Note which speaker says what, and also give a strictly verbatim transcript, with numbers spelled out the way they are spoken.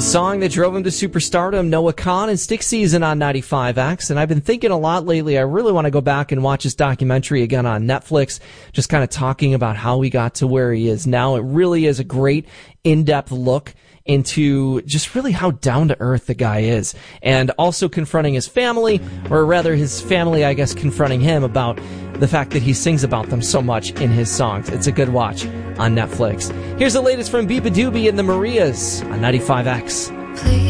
Speaker 1: song that drove him to superstardom, Noah Kahan and Stick Season on ninety-five X. And I've been thinking a lot lately, I really want to go back and watch his documentary again on Netflix, just kind of talking about how he got to where he is now. It really is a great in-depth look into just really how down-to-earth the guy is, and also confronting his family, or rather his family, I guess, confronting him about the fact that he sings about them so much in his songs. It's a good watch on Netflix. Here's the latest from Biba Doobie and the Marias on ninety-five X.
Speaker 2: Please.